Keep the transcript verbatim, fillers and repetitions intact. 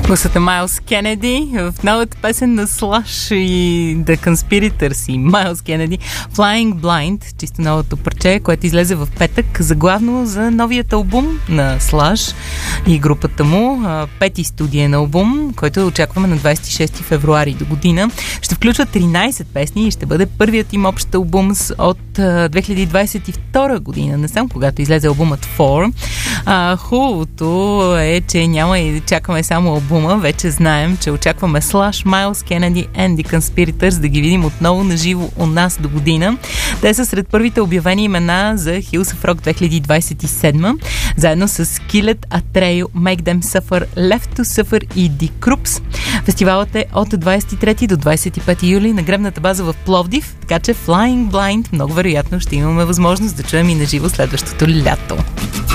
Гласът е Майлз Кенеди в новата песен на Slash и The Conspirators и Майлз Кенеди Flying Blind, чисто новото парче, което излезе в петък, заглавно за новият албум на Slash и групата му, пети студиен албум, който очакваме на двадесет и шести февруари до година. Ще включва тринадесет песни и ще бъде първият им общ албум от две хиляди двадесет и втора година, не съм когато излезе албумът Four. А, хубавото е, че няма и чакаме само албума, вече знаем, че очакваме Slash, Майлз Кенеди and The Conspirators да ги видим отново на живо у нас до година. Те са сред първите обявени имена за Hills of Rock две хиляди двадесет и седма, заедно с Skillet, Atreyu, Make Them Suffer, Left to Suffer и The Croops. Фестивалът е от двадесет и трети до двадесет и пети юли на гребната база в Пловдив, така че Flying Blind много вероятно ще имаме възможност да чуем и на живо следващото лято.